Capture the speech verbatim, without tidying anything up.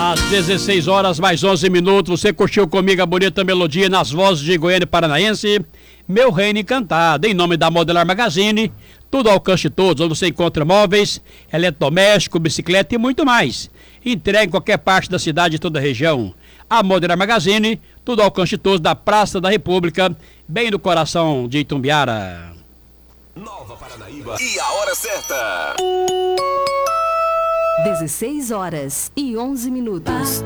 Às dezesseis horas, mais onze minutos, você curtiu comigo a bonita melodia nas vozes de Goiânia Paranaense, Meu Reino Encantado, em nome da Modelar Magazine, tudo ao alcance de todos, onde você encontra móveis, eletrodoméstico, bicicleta e muito mais. Entrega em qualquer parte da cidade e toda a região. A Modelar Magazine, tudo ao alcance de todos, da Praça da República, bem no coração de Itumbiara. Nova Paranaíba e a hora certa. dezesseis horas e onze minutos.